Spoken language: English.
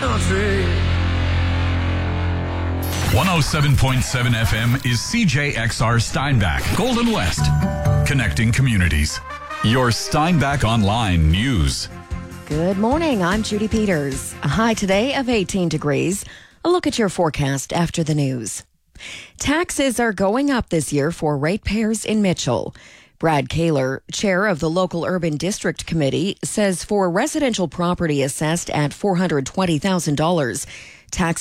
country. 107.7 FM is CJXR Steinbach, Golden West, connecting communities. Your Steinbach Online News. Good morning. I'm Judy Peters. A high today of 18 degrees. A look at your forecast after the news. Taxes are going up this year for ratepayers in Mitchell. Brad Kaler, chair of the local urban district committee, says for residential property assessed at $420,000, tax